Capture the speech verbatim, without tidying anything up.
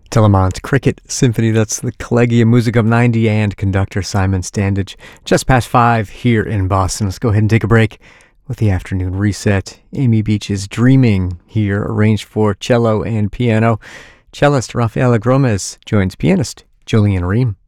Telemont Cricket Symphony, that's the Collegium Musicum ninety and conductor Simon Standage. Just past five here in Boston. Let's go ahead and take a break with the afternoon reset. Amy Beach's Dreaming here, arranged for cello and piano. Cellist Rafaela Gromez joins pianist Julian Ream.